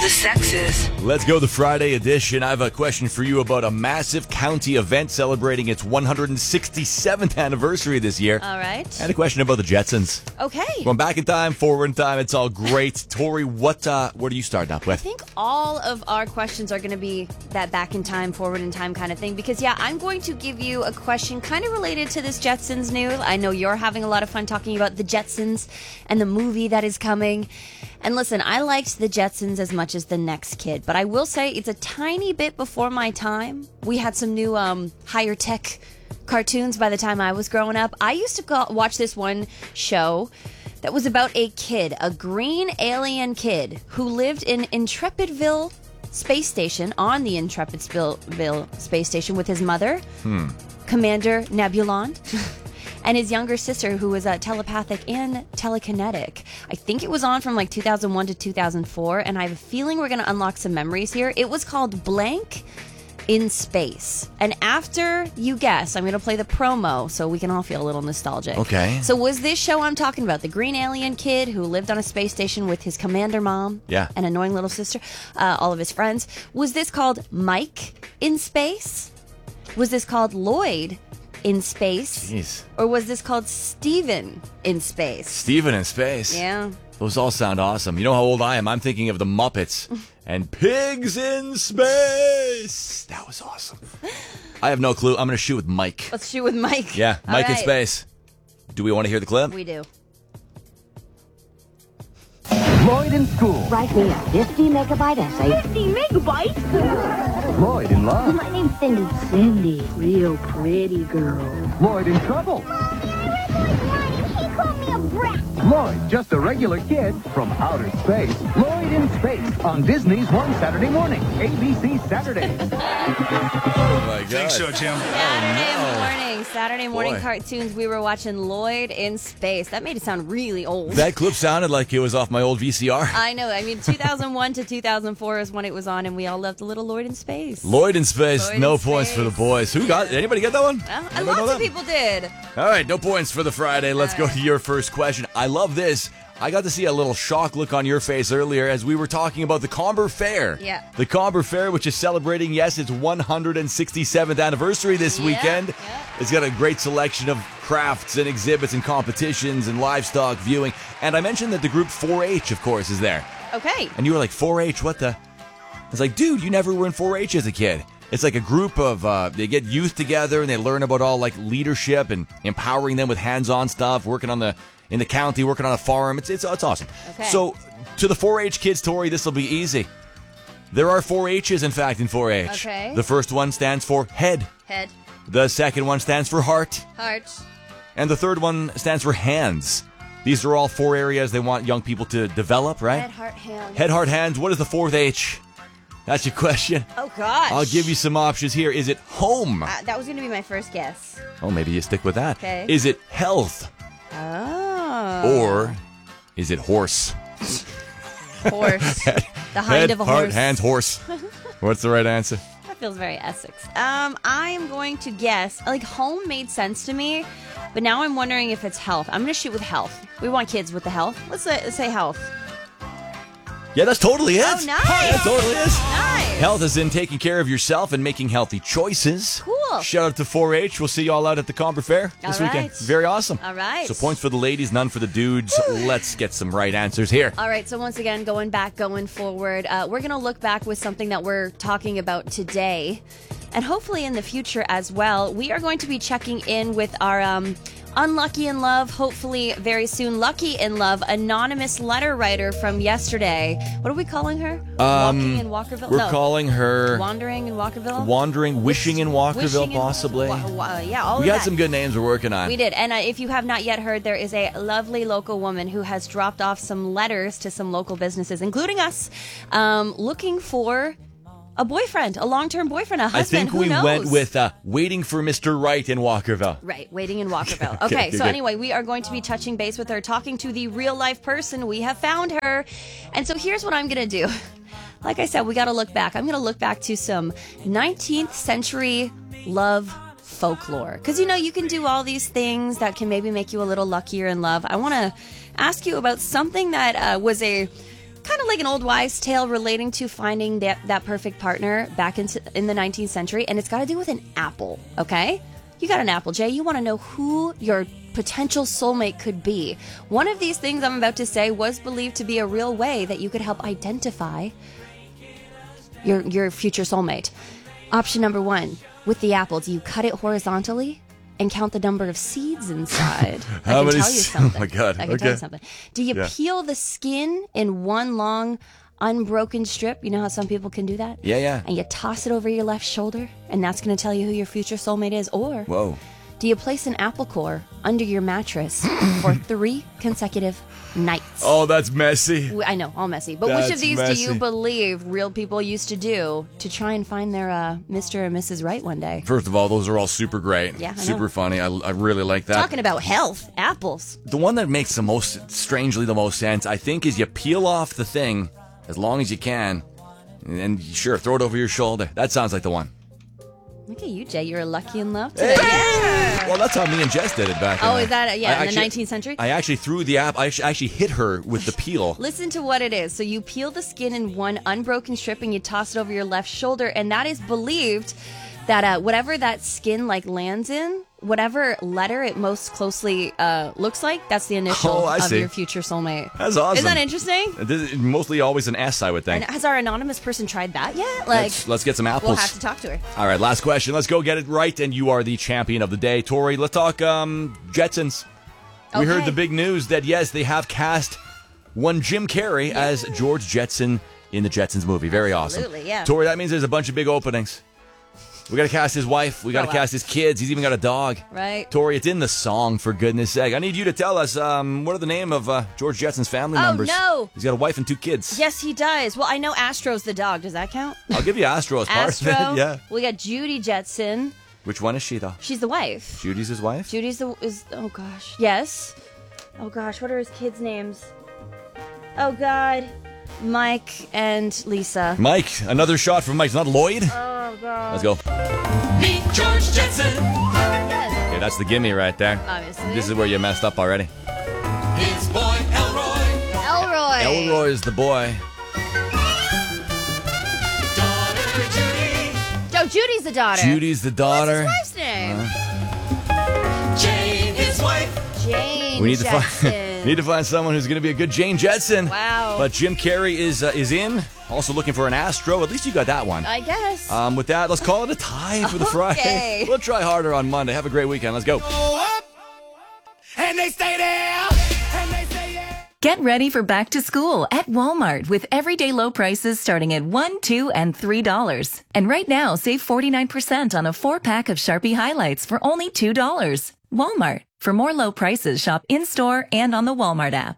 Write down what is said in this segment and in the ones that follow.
the sexes. Let's go the Friday edition. I have a question for you about a massive county event celebrating its 167th anniversary this year. All right. And a question about the Jetsons. Okay. Going back in time, forward in time, it's all great. Tori, what do you start up I with? think all of our questions are going to be that back in time, forward in time kind of thing. Because, I'm going to give you a question kind of related to this Jetsons news. I know you're having a lot of fun talking about the Jetsons and the movie that is coming. And listen, I liked the Jetsons as much as the next kid, but I will say it's a tiny bit before my time. We had some new higher tech cartoons by the time I was growing up. I used to watch this one show that was about a kid, a green alien kid who lived in Intrepidville Space Station, on the Intrepidville Space Station with his mother, Commander Nebulon. And his younger sister, who was telepathic and telekinetic. I think it was on from like 2001 to 2004, and I have a feeling we're going to unlock some memories here. It was called Blank in Space. And after you guess, I'm going to play the promo so we can all feel a little nostalgic. Okay. So was this show I'm talking about, the green alien kid who lived on a space station with his commander mom and annoying little sister, all of his friends, was this called Mike in Space? Was this called Lloyd in Space? Jeez. Or was this called Steven in Space? Steven in Space. Yeah. Those all sound awesome. You know how old I am? I'm thinking of the Muppets and Pigs in Space. That was awesome. I have no clue. I'm going to shoot with Mike. Let's shoot with Mike. Yeah, All Mike in right. Space. Do we want to hear the clip? We do. Lloyd in school. Write me a 50 megabyte essay. 50 megabytes? Lloyd in love. My name's Cindy. Cindy, real pretty girl. Lloyd in trouble. He called me a brat. Lloyd, just a regular kid from outer space. Lloyd in Space on Disney's One Saturday Morning. ABC Saturdays. Oh, my God. Think so, Jim. Saturday morning Boy. cartoons. We were watching Lloyd in Space. That made it sound really old. That clip sounded like it was off my old VCR. I know. I mean, 2001 to 2004 is when it was on, and we all loved the little Lloyd in Space. Lloyd in Space. Lloyd no in points for the Space. boys. Who got? Anybody get that one? Well, Anybody know lots of that? people did. All right, no points for the Friday. Let's go to your first question. I love this. I got to see a little shock look on your face earlier as we were talking about the Comber Fair. Yeah. The Comber Fair, which is celebrating, its 167th anniversary this weekend. Yeah. It's got a great selection of crafts and exhibits and competitions and livestock viewing. And I mentioned that the group 4-H, of course, is there. Okay. And you were like, 4-H, what the? I was like, dude, you never were in 4-H as a kid. It's like a group of, they get youth together and they learn about all like leadership and empowering them with hands-on stuff, working in the county, working on a farm. It's awesome. Okay. So to the 4-H kids, Tori, this will be easy. There are 4 H's, in fact, in 4-H. Okay. The first one stands for head. Head, The second one stands for heart. heart. And the third one stands for hands. These are all 4 areas they want young people to develop, right? Head, heart, hand. Head, heart, hands. What is the 4th H? That's your question. Oh, gosh. I'll give you some options here. Is it home? That was going to be my first guess. Oh, maybe you stick with that. Okay. Is it health? Oh. Or is it horse? Horse. The hind Head, of a heart, horse. hands, horse. What's the right answer? That feels very Essex. I'm going to guess, like, home made sense to me, but now I'm wondering if it's health. I'm going to shoot with health. We want kids with the health. Let's say health. Yeah, that's totally it. Oh, nice. That totally is. Nice. Health is in taking care of yourself and making healthy choices. Cool. Shout out to 4-H. We'll see you all out at the Comber Fair this All weekend. right. Very awesome. All right. So points for the ladies, none for the dudes. Let's get some right answers here. All right, so once again, going back, going forward, we're going to look back with something that we're talking about today, and hopefully in the future as well. We are going to be checking in with our Unlucky in Love, hopefully very soon Lucky in Love, anonymous letter writer from yesterday. What are we calling her? Walking in Walkerville? We're calling her Wandering in Walkerville? Wishing in Walkerville, Wishing in- possibly. Yeah, all We of got that. some good names we're working on. We did. And if you have not yet heard, there is a lovely local woman who has dropped off some letters to some local businesses, including us, looking for a boyfriend, a long-term boyfriend, a I husband. think Who we knows? went with Waiting for Mr. Right in Walkerville. Right, waiting in Walkerville. Okay, Okay, good, so good. anyway, we are going to be touching base with her, talking to the real-life person. We have found her. And so here's what I'm going to do. Like I said, we got to look back. I'm going to look back to some 19th century love folklore. Because, you can do all these things that can maybe make you a little luckier in love. I want to ask you about something that was a kind of like an old wives' tale relating to finding that perfect partner back in the 19th century, and it's got to do with an apple, okay? You got an apple, Jay. You want to know who your potential soulmate could be. One of these things I'm about to say was believed to be a real way that you could help identify your future soulmate. Option number 1, with the apple, do you cut it horizontally and count the number of seeds inside? I can tell you something. Oh my God. I can tell you something. Do you peel the skin in one long unbroken strip? You know how some people can do that? Yeah. And you toss it over your left shoulder, and that's going to tell you who your future soulmate is? Or whoa, do you place an apple core under your mattress for 3 consecutive nights? Oh, that's messy. I know, all messy. But which of these do you believe real people used to do to try and find their Mr. and Mrs. Right one day? First of all, those are all super great. Yeah, I know. Super funny. I really like that. Talking about health, apples. The one that makes the most sense, I think, is you peel off the thing as long as you can, and sure, throw it over your shoulder. That sounds like the one. Look at you, Jay. You're lucky in love today. Yeah. Well, that's how me and Jess did it back in is that, in the 19th century? I actually threw the apple. I actually hit her with the peel. Listen to what it is. So you peel the skin in one unbroken strip and you toss it over your left shoulder, and that is believed that whatever that skin lands in, whatever letter it most closely looks like, that's the initial of your future soulmate. That's awesome. Isn't that interesting? This is mostly always an S, I would think. And has our anonymous person tried that yet? Let's get some apples. We'll have to talk to her. All right, last question. Let's go get it right, and you are the champion of the day. Tori, let's talk Jetsons. We heard the big news that, yes, they have cast one Jim Carrey as George Jetson in the Jetsons movie. Very awesome. Absolutely, yeah. Tori, that means there's a bunch of big openings. We got to cast his wife. We got to cast his kids. He's even got a dog. Right. Tori, it's in the song, for goodness sake. I need you to tell us, what are the name of George Jetson's family members? Oh, no. He's got a wife and 2 kids. Yes, he does. Well, I know Astro's the dog. Does that count? I'll give you Astro as part of it. Yeah. We got Judy Jetson. Which one is she, though? She's the wife. Judy's his wife? Oh, gosh. Yes. Oh, gosh. What are his kids' names? Oh, God. Mike and Lisa. Mike. Another shot from Mike. It's not Lloyd? Oh, God. Let's go. Meet George Jetson. Yes. Okay, that's the gimme right there. Obviously. This is where you messed up already. His boy, Elroy. Elroy is the boy. Daughter, Judy. Oh, Judy's the daughter. Judy's the daughter. What's his wife's name? Jane, his wife. Jane We need Jetson. to find someone who's going to be a good Jane Jetson. Wow. But Jim Carrey is in. Also looking for an Astro. At least you got that one. I guess. With that, let's call it a tie for the Friday. Okay. We'll try harder on Monday. Have a great weekend. Let's go. Go up, and they stay there. And they stay there. Get ready for back to school at Walmart with everyday low prices starting at $1, $2, and $3. And right now, save 49% on a 4-pack of Sharpie highlights for only $2. Walmart. For more low prices, shop in-store and on the Walmart app.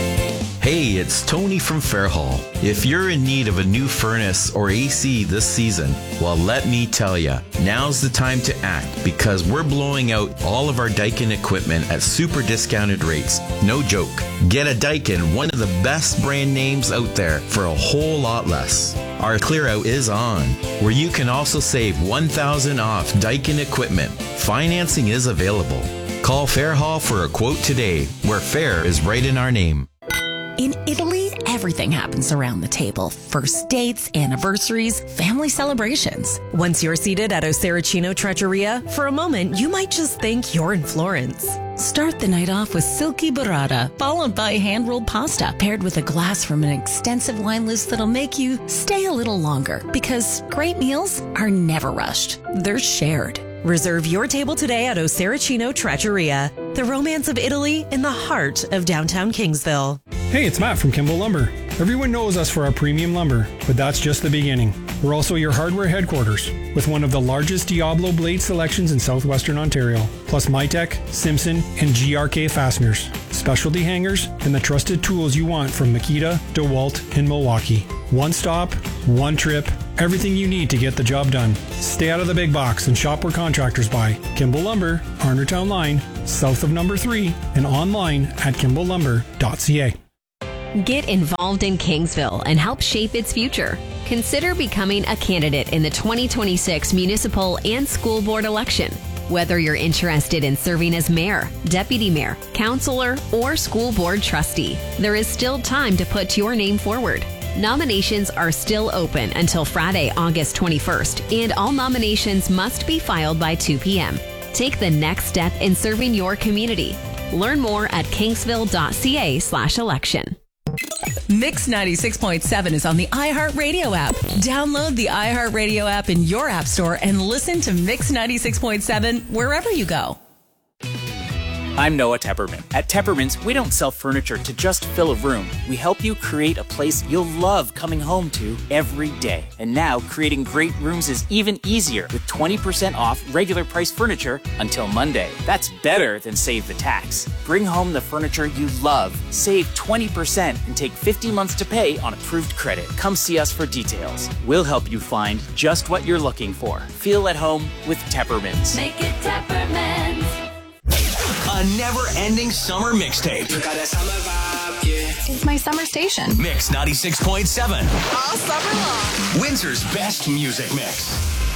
Hey, it's Tony from Fairhall. If you're in need of a new furnace or AC this season, well, let me tell you, now's the time to act because we're blowing out all of our Daikin equipment at super discounted rates. No joke. Get a Daikin, one of the best brand names out there, for a whole lot less. Our clear out is on, where you can also save $1,000 off Daikin equipment. Financing is available. Call Fairhall for a quote today, where fair is right in our name. In Italy, everything happens around the table. First dates, anniversaries, family celebrations. Once you're seated at Osericino Trattoria, for a moment, you might just think you're in Florence. Start the night off with silky burrata, followed by hand-rolled pasta, paired with a glass from an extensive wine list that'll make you stay a little longer. Because great meals are never rushed. They're shared. Reserve your table today at Osericino Trattoria, the romance of Italy in the heart of downtown Kingsville. Hey, it's Matt from Kimball Lumber. Everyone knows us for our premium lumber, but that's just the beginning. We're also your hardware headquarters, with one of the largest Diablo blade selections in southwestern Ontario, plus Mitech, Simpson, and GRK fasteners, specialty hangers, and the trusted tools you want from Makita, DeWalt, and Milwaukee. One stop, one trip, everything you need to get the job done. Stay out of the big box and shop where contractors buy. Kimball Lumber, Arnertown Line, south of number 3, and online at kimballlumber.ca. Get involved in Kingsville and help shape its future. Consider becoming a candidate in the 2026 municipal and school board election. Whether you're interested in serving as mayor, deputy mayor, councilor, or school board trustee, there is still time to put your name forward. Nominations are still open until Friday, August 21st, and all nominations must be filed by 2 p.m. Take the next step in serving your community. Learn more at kingsville.ca/election. Mix 96.7 is on the iHeartRadio app. Download the iHeartRadio app in your app store and listen to Mix 96.7 wherever you go. I'm Noah Tepperman. At Tepperman's, we don't sell furniture to just fill a room. We help you create a place you'll love coming home to every day. And now, creating great rooms is even easier with 20% off regular price furniture until Monday. That's better than save the tax. Bring home the furniture you love, save 20%, and take 50 months to pay on approved credit. Come see us for details. We'll help you find just what you're looking for. Feel at home with Tepperman's. Make it Tepperman's. A never-ending summer mixtape. It's my summer station. Mix 96.7. All summer long. Windsor's best music mix.